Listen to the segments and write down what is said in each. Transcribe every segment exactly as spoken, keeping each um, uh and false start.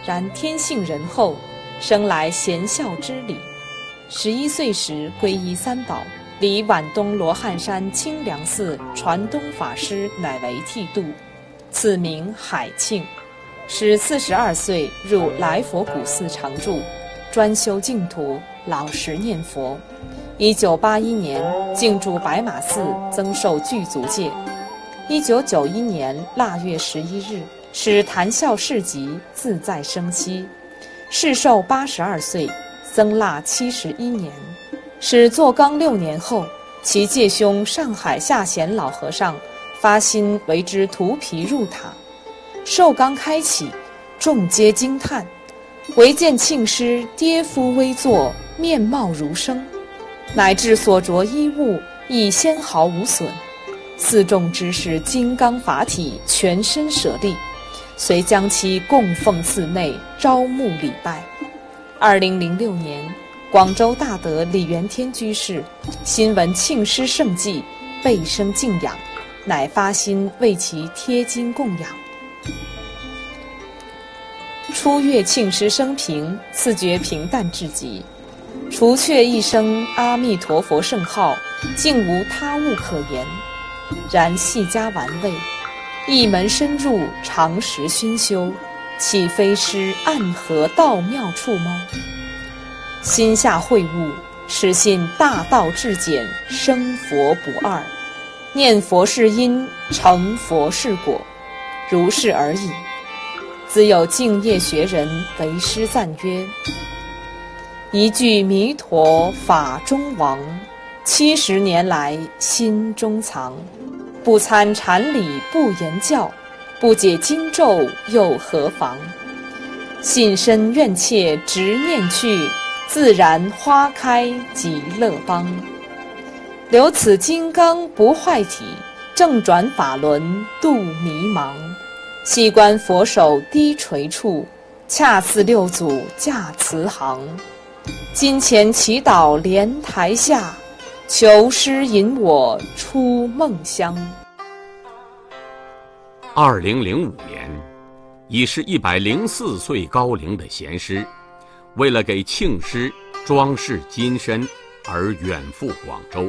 然天性仁厚，生来贤孝之礼。十一岁时皈依三宝，离皖东罗汉山清凉寺传东法师乃为剃度，此名海庆。使四十二岁入来佛古寺常住，专修净土，老实念佛。一九八一年进驻白马寺，增受具足戒。一九九一年腊月十一日，使谈笑市集自在生息，世寿八十二岁，僧腊七十一年。使做纲六年后，其介兄上海下贤老和尚发心为之涂皮入塔。寿纲开启，众皆惊叹，唯见庆师跌夫微坐，面貌如生，乃至所着衣物亦纤毫无损。寺众知是金刚法体，全身舍利，遂将其供奉寺内，朝暮礼拜。二零零六年，广州大德李元天居士新闻庆师圣迹，倍生敬仰，乃发心为其贴金供养。初阅庆师生平，自觉平淡至极，除却一声阿弥陀佛圣号，竟无他物可言。然细加玩味，一门深入，常识熏修，岂非失暗合道妙处吗？心下会悟，始信大道至简，生佛不二，念佛是因，成佛是果，如是而已。自有敬业学人为师赞曰：一句弥陀法中王，七十年来心中藏。不参禅理不言教，不解经咒又何妨？信身愿切直念去，自然花开极乐邦。留此金刚不坏体，正转法轮度迷茫。细观佛手低垂处，恰似六祖驾慈航。金钱祈祷莲台下，求师引我出梦乡。 二零零五年，已是一百零四岁高龄的贤师，为了给庆师装饰金身而远赴广州，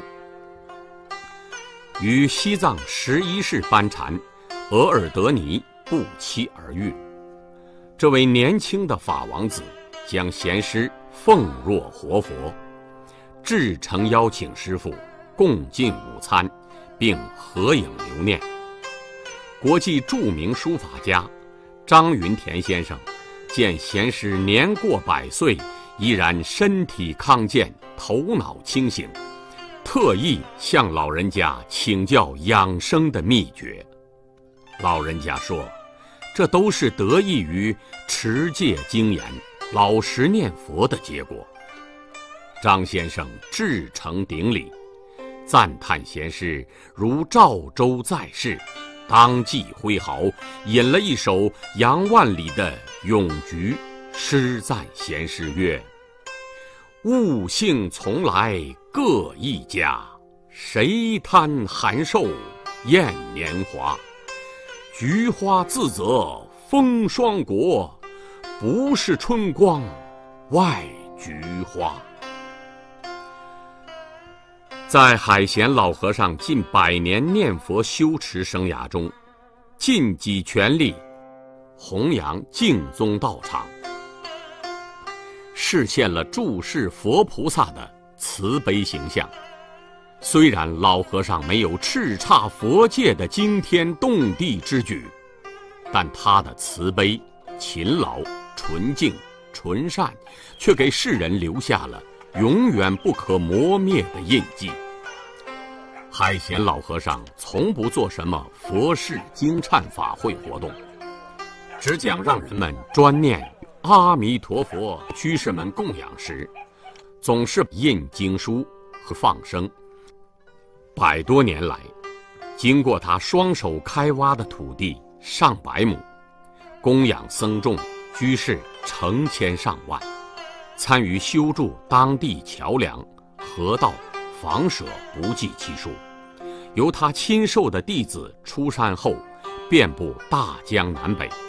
与西藏十一世班禅额尔德尼不期而遇。这位年轻的法王子将贤师奉若活佛，至诚邀请师父共进午餐，并合影留念。国际著名书法家张云田先生见贤师年过百岁，依然身体康健，头脑清醒，特意向老人家请教养生的秘诀。老人家说，这都是得益于持戒精严、老实念佛的结果。张先生至诚顶礼，赞叹贤师如赵州在世，当即挥毫引了一首杨万里的《咏菊》，诗赞贤师曰：物性从来各一家，谁贪寒瘦厌年华？菊花自则风霜国，不是春光外菊花。在海贤老和尚近百年念佛修持生涯中，尽己全力弘扬净宗道场，实现了注释佛菩萨的慈悲形象。虽然老和尚没有叱咤佛界的惊天动地之举，但他的慈悲、勤劳、纯净、纯善，却给世人留下了永远不可磨灭的印记。海贤老和尚从不做什么佛事经忏法会活动，只讲让人们专念阿弥陀佛。居士们供养时，总是印经书和放生。百多年来，经过他双手开挖的土地上百亩，供养僧众居士成千上万，参与修筑当地桥梁、河道、房舍不计其数。由他亲授的弟子出山后，遍布大江南北。